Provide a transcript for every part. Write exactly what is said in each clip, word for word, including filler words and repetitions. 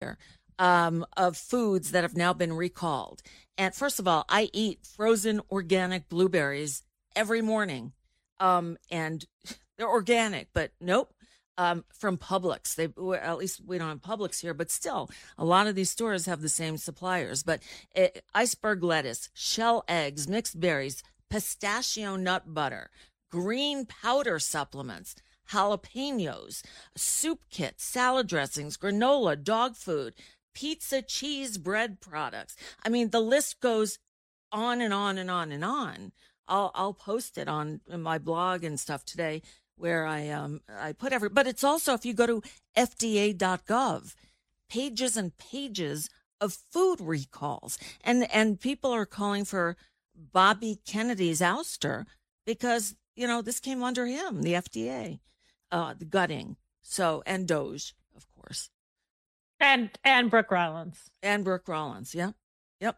um, of foods that have now been recalled. And first of all, I eat frozen organic blueberries every morning. Um, and they're organic, but nope. Um, from Publix. They, at least we don't have Publix here, but still, a lot of these stores have the same suppliers. But it, iceberg lettuce, shell eggs, mixed berries, pistachio nut butter, green powder supplements, jalapenos, soup kits, salad dressings, granola, dog food, pizza, cheese, bread products. I mean, the list goes on and on and on and on. I'll I'll post it on my blog and stuff today, where I um I put every, but it's also, if you go to F D A dot gov, pages and pages of food recalls, and and people are calling for Bobby Kennedy's ouster because, you know, this came under him, the F D A, uh, the gutting, so, and Doge, of course, and and Brooke Rollins, and Brooke Rollins, yeah, yep,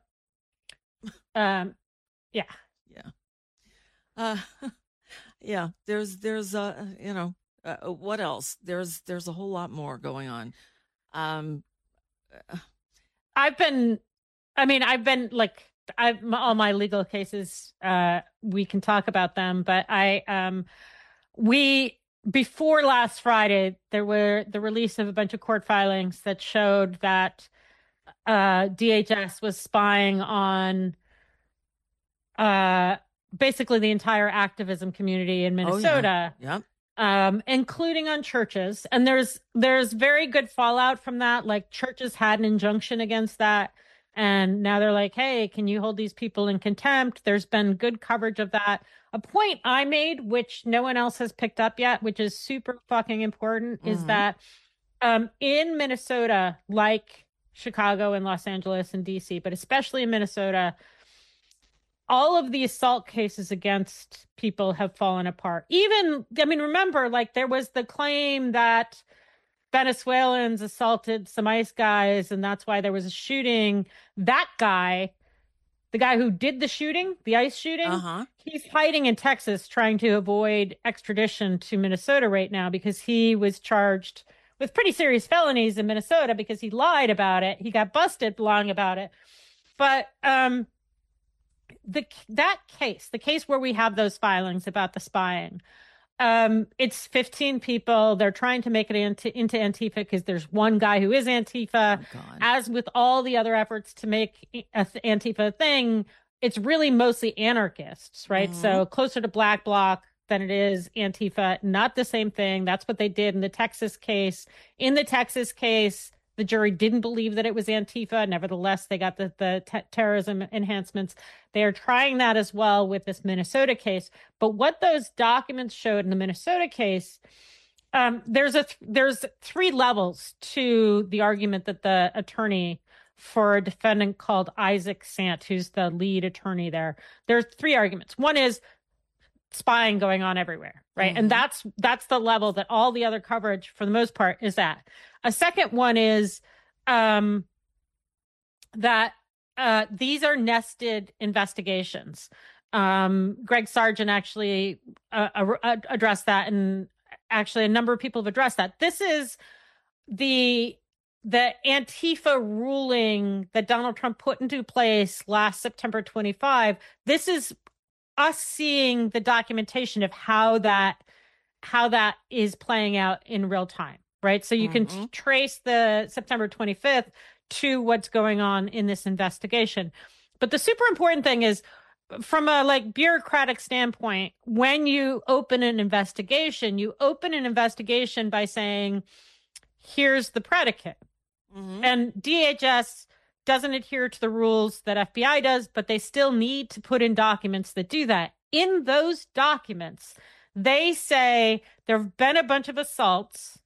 um, yeah, yeah, uh. Yeah, there's, there's, uh, you know, uh, what else? There's, there's a whole lot more going on. Um, I've been, I mean, I've been like, I've all my legal cases. Uh, we can talk about them, but I, um, we before last Friday, there were the release of a bunch of court filings that showed that uh, D H S was spying on. Uh, basically the entire activism community in Minnesota, oh, yeah. Yep. um, including on churches. And there's there's very good fallout from that. Like, churches had an injunction against that. And now they're like, hey, can you hold these people in contempt? There's been good coverage of that. A point I made, which no one else has picked up yet, which is super fucking important, mm-hmm. is that um, in Minnesota, like Chicago and Los Angeles and D C, but especially in Minnesota, all of the assault cases against people have fallen apart. Even, I mean, remember, like, there was the claim that Venezuelans assaulted some ICE guys, and that's why there was a shooting. That guy, the guy who did the shooting, the ICE shooting, uh-huh. he's hiding in Texas trying to avoid extradition to Minnesota right now because he was charged with pretty serious felonies in Minnesota because he lied about it. He got busted lying about it. But, um, The that case, the case where we have those filings about the spying, um, it's fifteen people. They're trying to make it into, into Antifa because there's one guy who is Antifa. Oh, as with all the other efforts to make a Antifa a thing, it's really mostly anarchists, right? Mm-hmm. So closer to Black Bloc than it is Antifa. Not the same thing. That's what they did in the Texas case. In the Texas case, the jury didn't believe that it was Antifa. Nevertheless, they got the, the t- terrorism enhancements. They are trying that as well with this Minnesota case. But what those documents showed in the Minnesota case, um, there's a th- there's three levels to the argument that the attorney for a defendant called Isaac Sant, who's the lead attorney there, there's three arguments. One is spying going on everywhere, right? Mm-hmm. And that's that's the level that all the other coverage, for the most part, is at. A second one is um, that uh, these are nested investigations. Um, Greg Sargent actually uh, uh, addressed that, and actually a number of people have addressed that. This is the the Antifa ruling that Donald Trump put into place last September twenty-fifth. This is us seeing the documentation of how that how that is playing out in real time. Right. So you mm-hmm. can t- trace the September twenty-fifth to what's going on in this investigation. But the super important thing is, from a like bureaucratic standpoint, when you open an investigation, you open an investigation by saying, here's the predicate. Mm-hmm. And D H S doesn't adhere to the rules that F B I does, but they still need to put in documents that do that. In those documents, they say there have been a bunch of assaults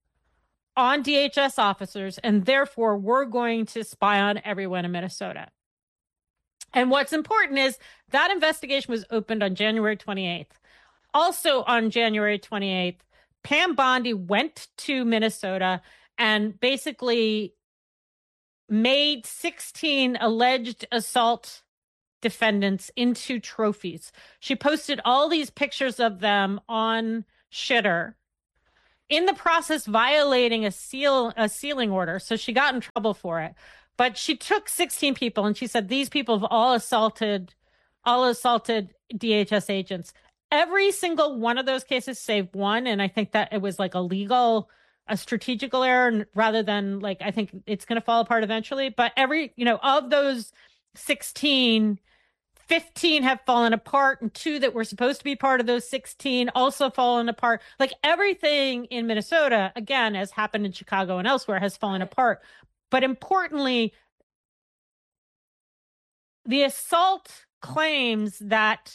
on D H S officers, and therefore we're going to spy on everyone in Minnesota. And what's important is that investigation was opened on January twenty-eighth. Also on January twenty-eighth, Pam Bondi went to Minnesota and basically made sixteen alleged assault defendants into trophies. She posted all these pictures of them on Shitter in the process violating a seal a sealing order. So she got in trouble for it. But she took sixteen people and she said, these people have all assaulted, all assaulted D H S agents. Every single one of those cases, save one. And I think that it was like a legal, a strategical error rather than like, I think it's going to fall apart eventually. But every, you know, of those sixteen, fifteen have fallen apart, and two that were supposed to be part of those sixteen also fallen apart. Like everything in Minnesota, again, as happened in Chicago and elsewhere, has fallen apart. But importantly, the assault claims that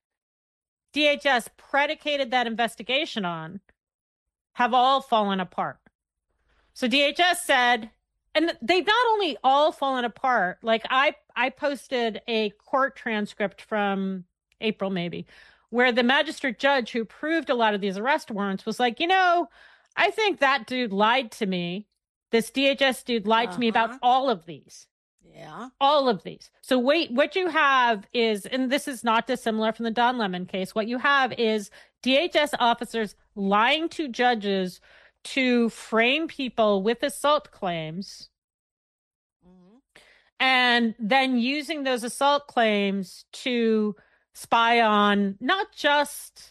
D H S predicated that investigation on have all fallen apart. So D H S said, and they've not only all fallen apart, like I, I posted a court transcript from April, maybe, where the magistrate judge who approved a lot of these arrest warrants was like, you know, I think that dude lied to me. This D H S dude lied uh-huh. to me about all of these. Yeah. All of these. So wait, what you have is, and this is not dissimilar from the Don Lemon case, what you have is D H S officers lying to judges to frame people with assault claims, mm-hmm. and then using those assault claims to spy on not just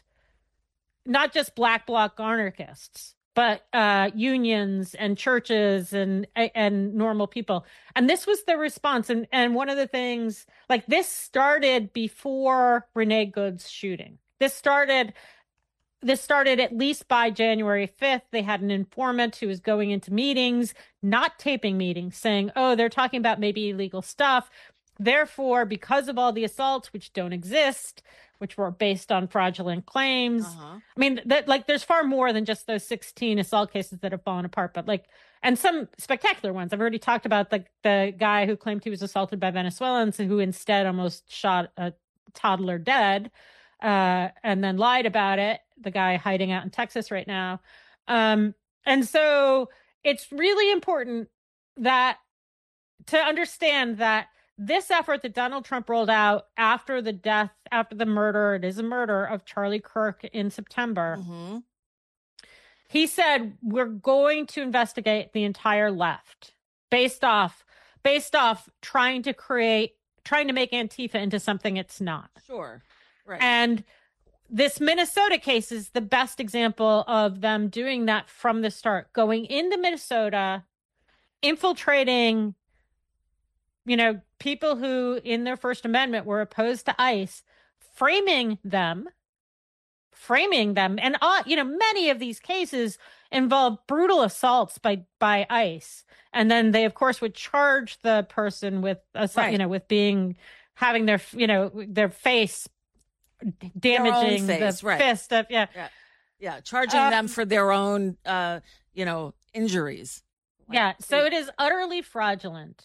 not just black bloc anarchists, but uh, unions and churches and and normal people. And this was the response. And, and one of the things, like this started before Renee Good's shooting. This started, this started at least by January fifth. They had an informant who was going into meetings, not taping meetings, saying, oh, they're talking about maybe illegal stuff. Therefore, because of all the assaults, which don't exist, which were based on fraudulent claims. Uh-huh. I mean, that like there's far more than just those sixteen assault cases that have fallen apart, but like, and some spectacular ones. I've already talked about the the guy who claimed he was assaulted by Venezuelans, who instead almost shot a toddler dead, uh, and then lied about it. The guy hiding out in Texas right now. Um, and so it's really important that to understand that this effort that Donald Trump rolled out after the death, after the murder, it is a murder of Charlie Kirk in September. Mm-hmm. He said, we're going to investigate the entire left based off, based off trying to create, trying to make Antifa into something it's not. Sure. Right. And this Minnesota case is the best example of them doing that from the start, going into Minnesota, infiltrating, you know, people who in their First Amendment were opposed to ICE, framing them, framing them. And, uh, you know, many of these cases involve brutal assaults by, by ICE. And then they, of course, would charge the person with, assault, right. you know, with being, having their, you know, their face damaging face, the right. fist of, yeah. Yeah. Yeah. Charging um, them for their own, uh, you know, injuries. Like, yeah. So it is utterly fraudulent.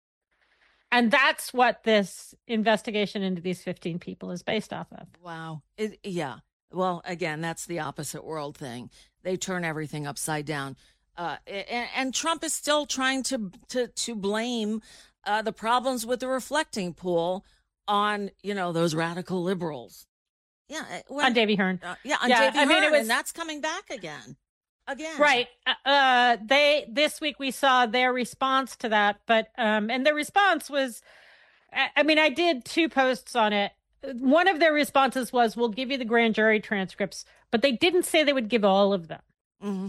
And that's what this investigation into these fifteen people is based off of. Wow. It, yeah. Well, again, that's the opposite world thing. They turn everything upside down. Uh, and, and Trump is still trying to to, to blame uh, the problems with the reflecting pool on, you know, those radical liberals. Yeah. Well, on Davey Hearn. Uh, yeah, on yeah, Davey I mean, Hearn, it was, and that's coming back again. Again. Right. Uh, they, this week we saw their response to that, but, um, and their response was, I mean, I did two posts on it. One of their responses was, we'll give you the grand jury transcripts, but they didn't say they would give all of them. Mm-hmm.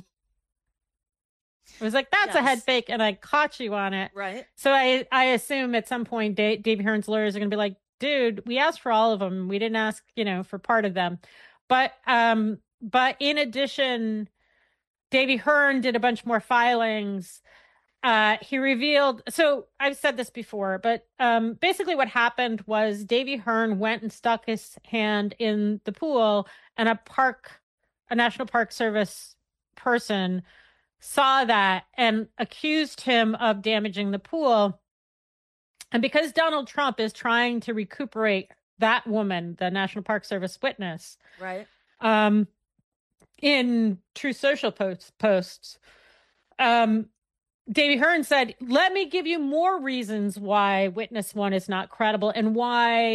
It was like, that's yes. a head fake, and I caught you on it. Right. So I, I assume at some point, Dave, Davey Hearn's lawyers are going to be like, dude, we asked for all of them. We didn't ask, you know, for part of them. But, um, but in addition, Davey Hearn did a bunch more filings. Uh, he revealed, so I've said this before, but um, basically what happened was Davey Hearn went and stuck his hand in the pool, and a park, a National Park Service person saw that and accused him of damaging the pool. And because Donald Trump is trying to recuperate that woman, the National Park Service witness, right? Um, in Truth Social posts, posts um, Davey Hearn said, let me give you more reasons why witness one is not credible and why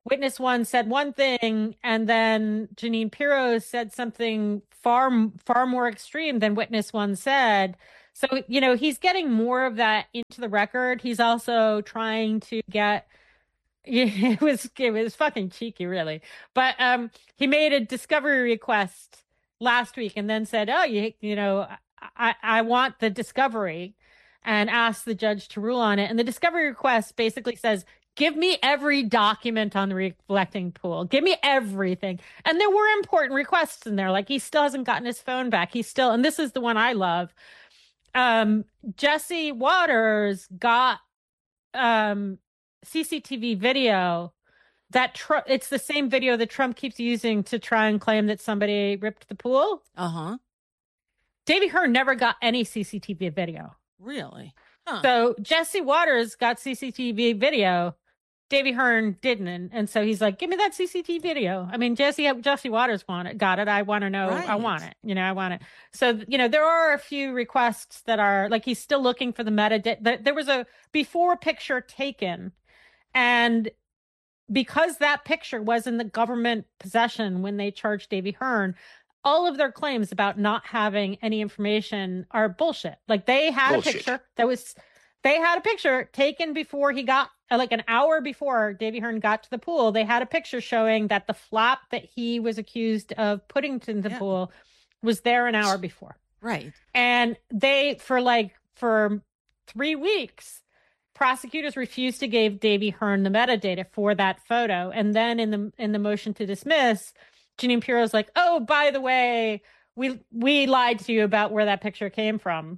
witness one said one thing, and then Jeanine Pirro said something far, far more extreme than witness one said. So, you know, he's getting more of that into the record. He's also trying to get, it was, it was fucking cheeky, really. But um, he made a discovery request last week and then said, oh, you, you know, I, I want the discovery, and asked the judge to rule on it. And the discovery request basically says, give me every document on the reflecting pool. Give me everything. And there were important requests in there. Like, he still hasn't gotten his phone back. He's still, and this is the one I love. Um, Jesse Waters got um, C C T V video that tr- it's the same video that Trump keeps using to try and claim that somebody ripped the pool. Uh-huh. Davy Hearn never got any C C T V video. Really? Huh. So Jesse Waters got C C T V video. Davy Hearn didn't, and, and so he's like, "Give me that C C T V video." I mean, Jesse Jesse Waters want it, got it. I want to know. Right. I want it. You know, I want it. So you know, there are a few requests that are like he's still looking for the metadata. There was a before picture taken, and because that picture was in the government possession when they charged Davy Hearn, all of their claims about not having any information are bullshit. Like, they had bullshit. a picture that was, they had a picture taken before he got, like an hour before Davy Hearn got to the pool. They had a picture showing that the flap that he was accused of putting to the yeah. pool was there an hour before. Right. And they, for like, for three weeks, prosecutors refused to give Davy Hearn the metadata for that photo. And then in the in the motion to dismiss, Jeanine Pirro's like, oh, by the way, we we lied to you about where that picture came from.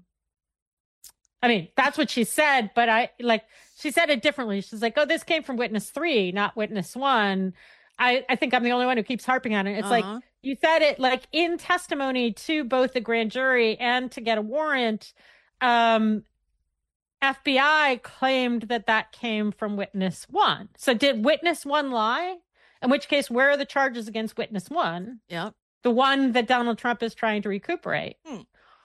I mean, that's what she said, but I like she said it differently. She's like, oh, this came from witness three, not witness one. I, I think I'm the only one who keeps harping on it. It's uh-huh. like you said it like in testimony to both the grand jury and to get a warrant. Um, F B I claimed that that came from witness one. So did witness one lie? In which case, where are the charges against witness one? Yeah. The one that Donald Trump is trying to recuperate. Hmm.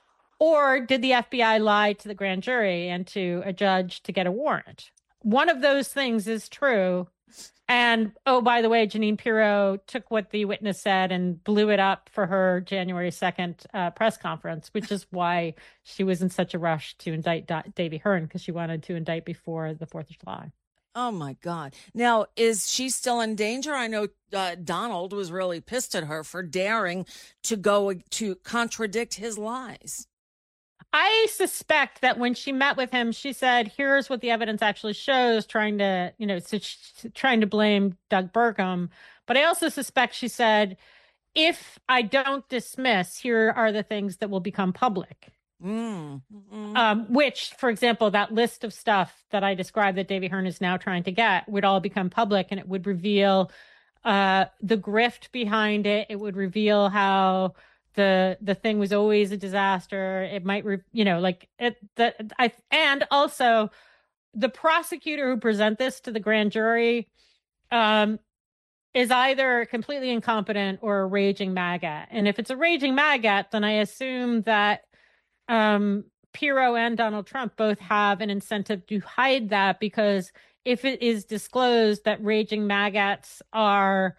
Or did the F B I lie to the grand jury and to a judge to get a warrant? One of those things is true. And, oh, by the way, Jeanine Pirro took what the witness said and blew it up for her January second uh, press conference, which is why she was in such a rush to indict da- Davy Hearn, because she wanted to indict before the fourth of July. Oh, my God. Now, is she still in danger? I know uh, Donald was really pissed at her for daring to go to contradict his lies. I suspect that when she met with him, she said, here's what the evidence actually shows, trying to, you know, so she, trying to blame Doug Burgum. But I also suspect she said, if I don't dismiss, here are the things that will become public. Mm. Mm-hmm. Um, which, for example, that list of stuff that I described that Davy Hearn is now trying to get would all become public, and it would reveal uh, the grift behind it. It would reveal how the the thing was always a disaster. It might, re- you know, like it. The I and also the prosecutor who present this to the grand jury um, is either completely incompetent or a raging maggot. And if it's a raging maggot, then I assume that um, Pirro and Donald Trump both have an incentive to hide that, because if it is disclosed that raging maggots are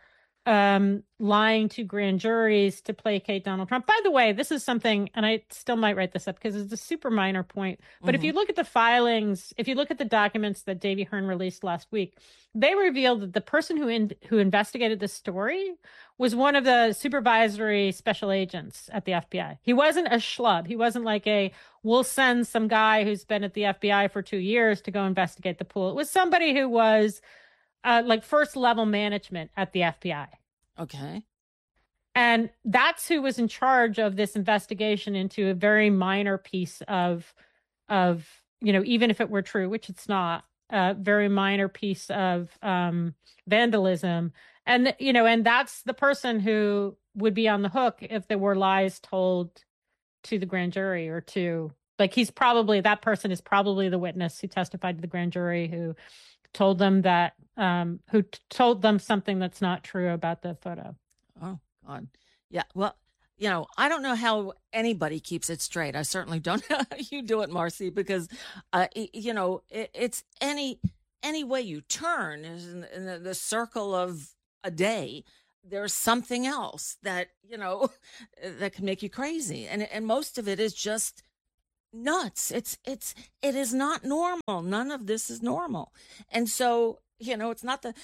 um, lying to grand juries to placate Donald Trump. By the way, this is something, and I still might write this up because it's a super minor point, but mm-hmm. if you look at the filings, if you look at the documents that Davy Hearn released last week, they revealed that the person who in, who investigated this story was one of the supervisory special agents at the F B I. He wasn't a schlub. He wasn't like a, we'll send some guy who's been at the F B I for two years to go investigate the pool. It was somebody who was Uh, like first level management at the F B I. Okay. And that's who was in charge of this investigation into a very minor piece of, of, you know, even if it were true, which it's not, a very minor piece of um, vandalism. And, you know, and that's the person who would be on the hook if there were lies told to the grand jury or to, like, he's probably, that person is probably the witness who testified to the grand jury who told them that, um, who t- told them something that's not true about the photo. Oh, God. Yeah. Well, you know, I don't know how anybody keeps it straight. I certainly don't know how you do it, Marcy, because, uh, you know, it, it's any, any way you turn in, in the, the circle of a day, there's something else that, you know, that can make you crazy. And, and most of it is just nuts. It's, it's, it is not normal. None of this is normal. And so, you know, it's not the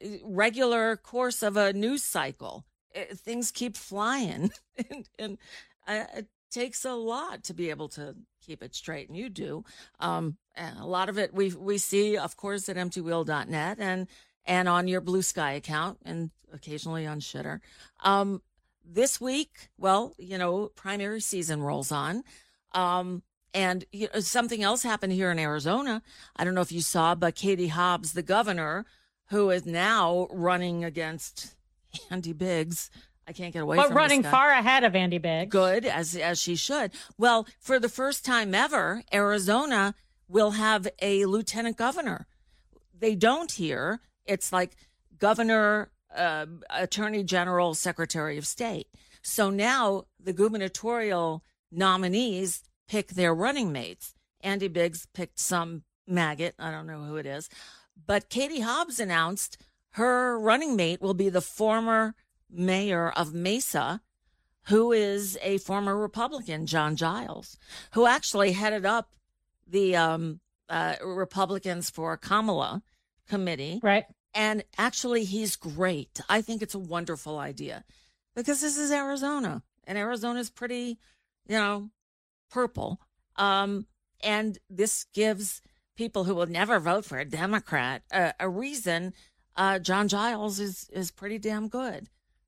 regular course of a news cycle. It, things keep flying. and and uh, it takes a lot to be able to keep it straight. And you do. Um, and a lot of it we we see, of course, at empty wheel dot net and, and on your Blue Sky account and occasionally on Shitter. Um, this week, well, you know, primary season rolls on. Um, And you know, something else happened here in Arizona. I don't know if you saw, but Katie Hobbs, the governor, who is now running against Andy Biggs. I can't get away but from But running this guy. far ahead of Andy Biggs. Good, as as she should. Well, for the first time ever, Arizona will have a lieutenant governor. They don't here. It's like governor, uh, attorney general, secretary of state. So now the gubernatorial nominees pick their running mates. Andy Biggs picked some maggot. I don't know who it is. But Katie Hobbs announced her running mate will be the former mayor of Mesa, who is a former Republican, John Giles, who actually headed up the um, uh, Republicans for Kamala committee. Right. And actually, he's great. I think it's a wonderful idea because this is Arizona, and Arizona is pretty, you know, purple. Um, and this gives people who will never vote for a Democrat uh, a reason. Uh, John Giles is, is pretty damn good.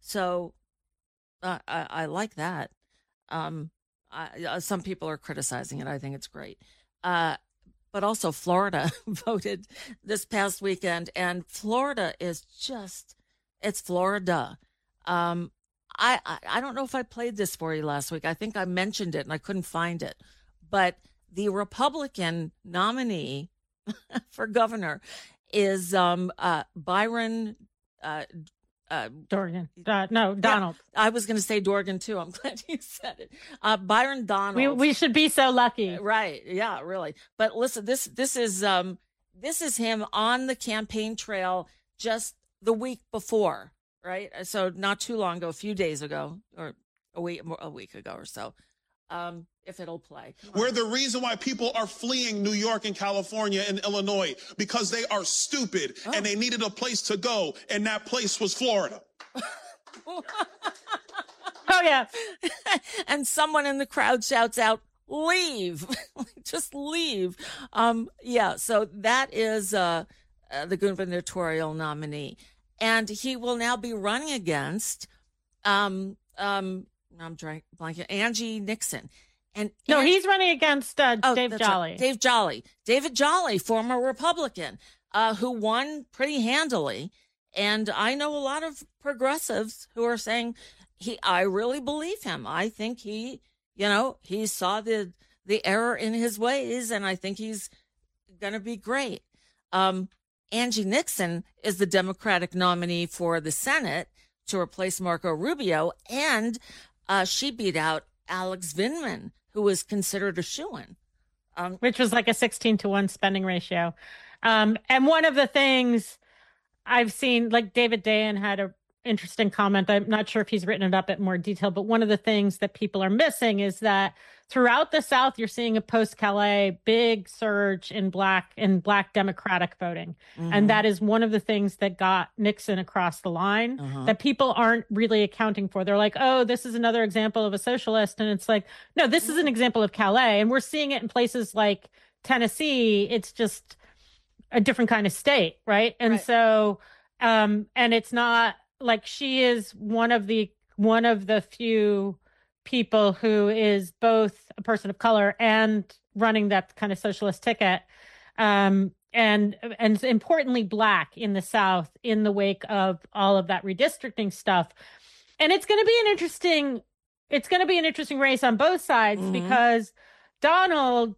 So uh, I, I like that. Um, I, uh, some people are criticizing it. I think it's great. Uh, but also Florida voted this past weekend, and Florida is just, it's Florida. Um, I, I, I don't know if I played this for you last week. I think I mentioned it and I couldn't find it. But the Republican nominee for governor is um, uh, Byron uh, uh, Dorgan. Uh, no, Donald. Yeah, I was going to say Dorgan too. I'm glad you said it. Uh, Byron Donald. We we should be so lucky, right? Yeah, really. But listen, this this is um this is him on the campaign trail just the week before, right? So not too long ago, a few days ago, or a week a week ago or so. Um, if it'll play. We're the reason why people are fleeing New York and California and Illinois, because they are stupid oh. and they needed a place to go, and that place was Florida. Oh, yeah. And someone in the crowd shouts out, leave. Just leave. Um, yeah, so that is uh, uh, the gubernatorial nominee. And he will now be running against um, um, I'm drawing blanket. Angie Nixon. And no, Angie, he's running against uh, oh, Dave Jolly. Right. Dave Jolly. David Jolly, former Republican, uh, who won pretty handily. And I know a lot of progressives who are saying he. I really believe him. I think he, you know, he saw the the error in his ways, and I think he's going to be great. Um, Angie Nixon is the Democratic nominee for the Senate to replace Marco Rubio, and Uh, she beat out Alex Vindman, who was considered a shoo-in. Um, Which was like a sixteen to one spending ratio. Um, and one of the things I've seen, like David Dayen had a interesting comment. I'm not sure if he's written it up in more detail, but one of the things that people are missing is that throughout the South, you're seeing a post-Calais big surge in black in black Democratic voting. Mm-hmm. And that is one of the things that got Nixon across the line uh-huh. that people aren't really accounting for. They're like, oh, this is another example of a socialist. And it's like, no, this is an example of Calais. And we're seeing it in places like Tennessee. It's just a different kind of state, right? And right. so, um, and it's not like she is one of the one of the few people who is both a person of color and running that kind of socialist ticket, um, and and importantly, black in the South in the wake of all of that redistricting stuff. And it's going to be an interesting, it's going to be an interesting race on both sides mm-hmm. because Donald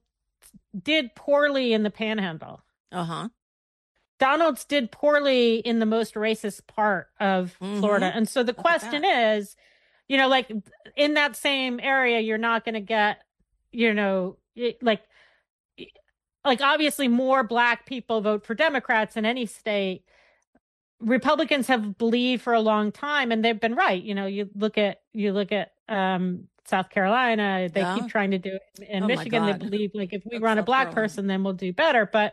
did poorly in the Panhandle. Uh huh. Donald's did poorly in the most racist part of mm-hmm. Florida. And so the Look question is, you know, like in that same area, you're not going to get, you know, like like obviously more Black people vote for Democrats in any state. Republicans have believed for a long time, and they've been right. You know, you look at you look at um, South Carolina. They Yeah. keep trying to do it in Oh my Michigan. They God. believe like if we That's run a South Black Carolina. person, then we'll do better. But